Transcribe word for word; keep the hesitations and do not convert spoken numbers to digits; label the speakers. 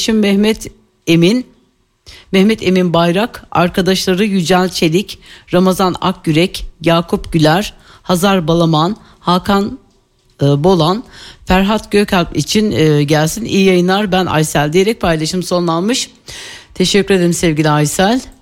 Speaker 1: eşim Mehmet Emin, Mehmet Emin Bayrak, arkadaşları Yücel Çelik, Ramazan Akgürek, Yakup Güler, Hazar Balaman, Hakan e, Bolan, Ferhat Gökalp için e, gelsin. İyi yayınlar, ben Aysel diyerek paylaşım sonlanmış. Teşekkür ederim sevgili Aysel.